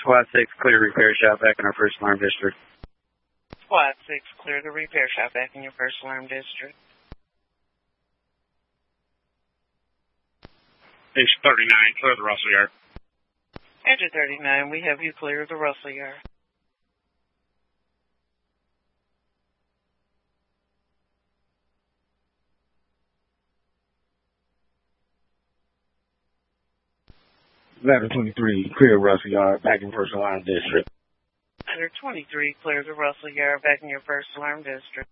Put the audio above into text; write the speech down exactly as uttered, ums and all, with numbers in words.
Squad six, clear repair shop back in our first alarm district. Squad six, clear the repair shop back in your first alarm district. Engine thirty-nine, clear the Russell Yard. Engine thirty-nine, we have you clear the Russell Yard. Ladder twenty-three, clear Russell Yard, back in first alarm district. Ladder twenty-three, clear the Russell Yard, back in your first alarm district.